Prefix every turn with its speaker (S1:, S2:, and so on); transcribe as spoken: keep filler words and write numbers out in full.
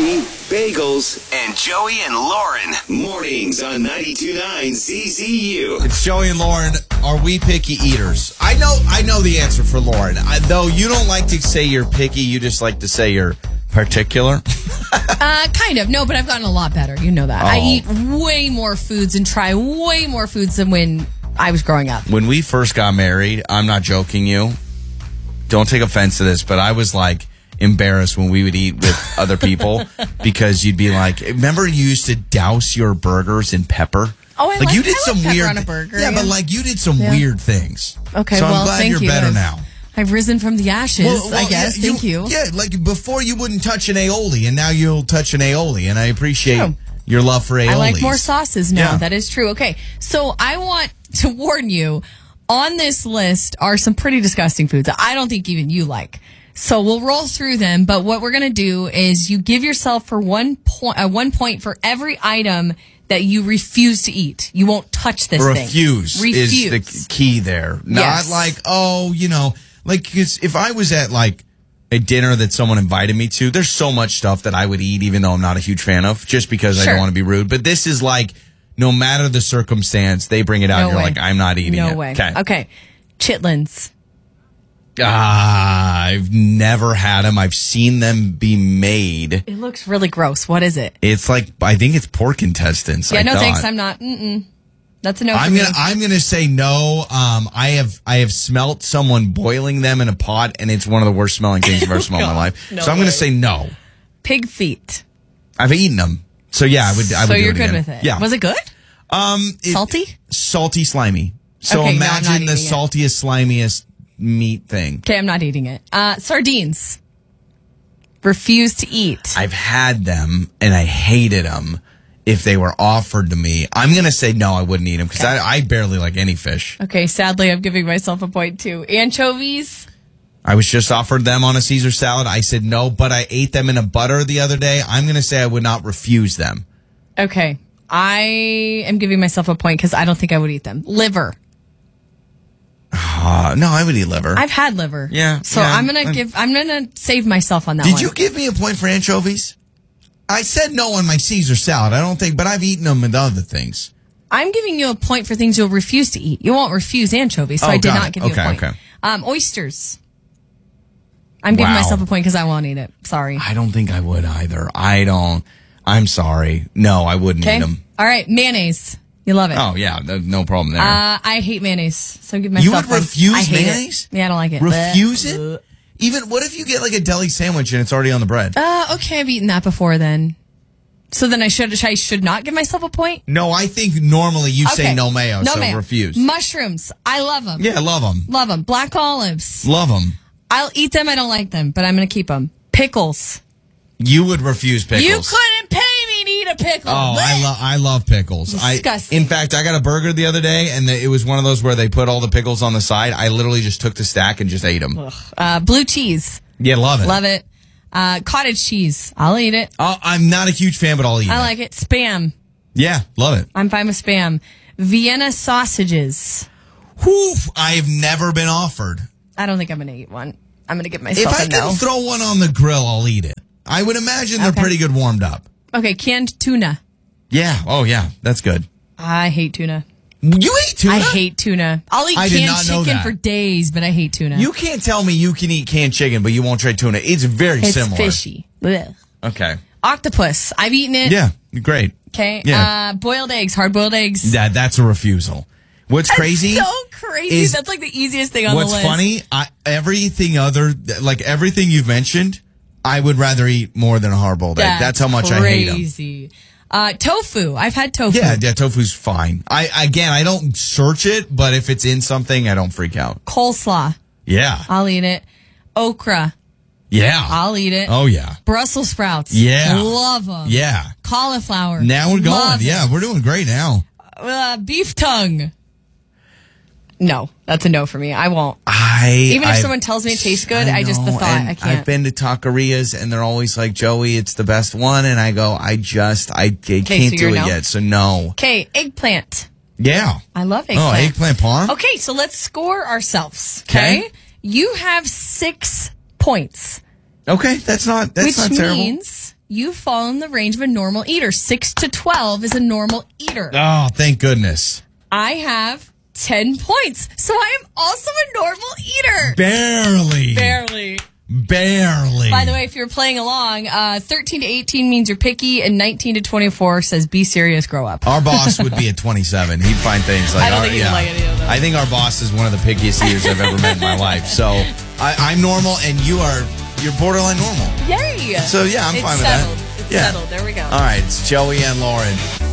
S1: Coffee, bagels, and Joey and Lauren. Mornings on ninety-two point nine Z Z U.
S2: It's Joey and Lauren. Are we picky eaters? I know I know the answer for Lauren. I, though you don't like to say you're picky, you just like to say you're particular.
S3: uh, kind of. No, but I've gotten a lot better. You know that.
S2: Oh.
S3: I eat way more foods and try way more foods than when I was growing up.
S2: When we first got married, I'm not joking you. Don't take offense to this, but I was like embarrassed when we would eat with other people because you'd be like, remember you used to douse your burgers in pepper?
S3: Oh, I
S2: like,
S3: like
S2: you did
S3: I
S2: some
S3: like pepper
S2: weird
S3: on a burger.
S2: Yeah,
S3: Yeah,
S2: but like you did some
S3: Yeah.
S2: weird things.
S3: Okay,
S2: so
S3: well,
S2: I'm glad
S3: thank
S2: you're
S3: you.
S2: better
S3: I've,
S2: now.
S3: I've risen from the ashes,
S2: Well, well,
S3: I guess.
S2: yeah,
S3: Thank you.
S2: Yeah, like before you wouldn't touch an aioli, and now you'll touch an aioli, and I appreciate
S3: True.
S2: your love for aiolis.
S3: I like more sauces now.
S2: Yeah.
S3: That is true. Okay, so I want to warn you, on this list are some pretty disgusting foods that I don't think even you like. So we'll roll through them, but what we're going to do is you give yourself for one point, uh, one point for every item that you refuse to eat. You won't touch this
S2: refuse
S3: thing. Refuse
S2: is the key there. Not
S3: Yes.
S2: like, oh, you know, like, 'cause if I was at like a dinner that someone invited me to, there's so much stuff that I would eat, even though I'm not a huge fan of, just because I
S3: Sure.
S2: don't want to be rude. But this is like, no matter the circumstance, they bring it out
S3: No
S2: and you're
S3: way.
S2: like, I'm not eating
S3: No
S2: it.
S3: way.
S2: Okay.
S3: Okay. Chitlins.
S2: Ah, I've never had them. I've seen them be made.
S3: It looks really gross. What is it?
S2: It's like, I think it's pork intestines.
S3: Yeah,
S2: I
S3: no
S2: thought.
S3: thanks. I'm not. Mm-mm. That's a no for
S2: I'm
S3: me.
S2: gonna I'm gonna say no. Um, I have I have smelt someone boiling them in a pot, and it's one of the worst smelling things I've ever smelled in my life.
S3: No
S2: so I'm
S3: way.
S2: gonna say no.
S3: Pig feet.
S2: I've eaten them, so yeah, I would. I would
S3: so
S2: do
S3: you're
S2: it
S3: good
S2: again.
S3: with it.
S2: Yeah.
S3: Was it good?
S2: Um, it-
S3: Salty?
S2: salty, slimy. So
S3: Okay, no, I'm not
S2: imagine the
S3: eating it.
S2: saltiest, slimiest meat thing.
S3: Okay, I'm not eating it. Uh, sardines. Refuse to eat.
S2: I've had them, and I hated them. If they were offered to me, I'm gonna say no. I wouldn't eat them because I, I barely like any fish.
S3: Okay, sadly, I'm giving myself a point too. Anchovies.
S2: I was just offered them on a Caesar salad. I said no, but I ate them in a butter the other day. I'm going to say I would not refuse them.
S3: Okay, I am giving myself a point because I don't think I would eat them. Liver.
S2: Uh, no, I would eat liver.
S3: I've had liver.
S2: Yeah,
S3: So
S2: yeah,
S3: I'm gonna
S2: I'm-
S3: give. I'm gonna save myself on that
S2: Did
S3: one.
S2: you give me a point for anchovies? I said no on my Caesar salad. I don't think, but I've eaten them with other things.
S3: I'm giving you a point for things you'll refuse to eat. You won't refuse anchovies, so
S2: Oh,
S3: I did
S2: got
S3: not
S2: it.
S3: give you
S2: Okay,
S3: a point.
S2: okay.
S3: Um, oysters. I'm giving
S2: Wow.
S3: myself a point because I won't eat it. Sorry.
S2: I don't think I would either. I don't. I'm sorry. No, I wouldn't
S3: Okay.
S2: eat them.
S3: All right. Mayonnaise. You love it.
S2: Oh yeah, no, no problem there.
S3: Uh, I hate mayonnaise. So give myself.
S2: you would
S3: one.
S2: refuse
S3: I hate
S2: mayonnaise?
S3: It. Yeah, I don't like it.
S2: Refuse
S3: Bleh.
S2: it? Even what if you get like a deli sandwich and it's already on the bread?
S3: Uh, okay, I've eaten that before. Then, so then I should I should not give myself a point.
S2: No, I think normally you say
S3: Okay.
S2: no mayo,
S3: No
S2: so
S3: mayo.
S2: refuse.
S3: Mushrooms. I love them.
S2: Yeah, love them.
S3: Love them. Black olives.
S2: Love them.
S3: I'll eat them. I don't like them, but I'm going to keep them. Pickles.
S2: You would refuse pickles.
S3: You couldn't pay me to eat a pickle.
S2: Oh, I
S3: Blech.
S2: love I love pickles.
S3: Disgusting.
S2: I, in fact, I got a burger the other day, and the, it was one of those where they put all the pickles on the side. I literally just took the stack and just ate them.
S3: Uh, blue cheese.
S2: Yeah, love it.
S3: Love it. Uh, cottage cheese. I'll eat it.
S2: Oh, I'm not a huge fan, but I'll eat
S3: I
S2: it.
S3: like it. Spam.
S2: Yeah, love it.
S3: I'm fine with spam. Vienna sausages.
S2: Whew, I have never been offered.
S3: I don't think I'm going to eat one. I'm going to give
S2: If
S3: myself
S2: I
S3: a
S2: can
S3: no.
S2: throw one on the grill, I'll eat it. I would imagine they're
S3: Okay.
S2: pretty good warmed up.
S3: Okay, canned tuna.
S2: Yeah. Oh, yeah. That's good.
S3: I hate tuna.
S2: You ate tuna?
S3: I hate tuna. I'll eat
S2: I did
S3: canned
S2: not know
S3: chicken
S2: that.
S3: for days, but I hate tuna.
S2: You can't tell me you can eat canned chicken, but you won't try tuna. It's very
S3: it's
S2: similar.
S3: fishy. Blech.
S2: Okay.
S3: Octopus. I've eaten it.
S2: Yeah. Great.
S3: Okay.
S2: Yeah.
S3: Uh, boiled eggs. Hard boiled eggs.
S2: That that's a refusal. What's crazy?
S3: That's so crazy.
S2: is-
S3: That's like the easiest thing on
S2: What's
S3: the list.
S2: funny? I, everything other, like everything you've mentioned, I would rather eat more than a hard-boiled egg. That's how much I hate them.
S3: Crazy. Uh, tofu. I've had tofu.
S2: Yeah, yeah, tofu's fine. I again, I don't search it, but if it's in something, I don't freak out.
S3: Coleslaw.
S2: Yeah,
S3: I'll eat it. Okra.
S2: yeah.
S3: I'll eat it.
S2: Oh yeah,
S3: Brussels sprouts.
S2: Yeah.
S3: Love them.
S2: yeah.
S3: Cauliflower.
S2: Now we're going.
S3: Love
S2: Yeah,
S3: it.
S2: we're doing great now.
S3: Uh, beef tongue. No, that's a no for me. I won't.
S2: I
S3: Even if
S2: I've-
S3: someone tells me it tastes good, I just- the
S2: know,
S3: thought,
S2: and
S3: I can't.
S2: I've been to taquerias and they're always like, Joey, it's the best one, and I go, I just, I, I can't
S3: so
S2: do
S3: you're
S2: it
S3: no?
S2: yet. So no.
S3: Okay, eggplant.
S2: Yeah.
S3: I love
S2: Oh,
S3: eggplant.
S2: eggplant parm.
S3: Okay, so let's score ourselves. Okay,
S2: 'Kay.
S3: you have six points,
S2: Okay, that's not that's
S3: which
S2: not terrible.
S3: means you fall in the range of a normal eater. six to twelve is a normal eater.
S2: Oh, thank goodness.
S3: I have ten points. So I am also a normal eater.
S2: Barely.
S3: Barely.
S2: Barely.
S3: By the way, if you're playing along, uh, thirteen to eighteen means you're picky, and nineteen to twenty-four says be serious, grow up.
S2: Our boss would be at twenty-seven. He'd find things like
S3: I don't
S2: our,
S3: think he'd
S2: yeah.
S3: like any of those.
S2: I think our boss is one of the pickiest eaters I've ever met in my life. So I, I'm normal, and you are you're borderline normal.
S3: Yay!
S2: So yeah, I'm
S3: it's
S2: fine with
S3: settled.
S2: that.
S3: It's
S2: yeah.
S3: settled. There we go.
S2: All right, it's Joey and Lauren.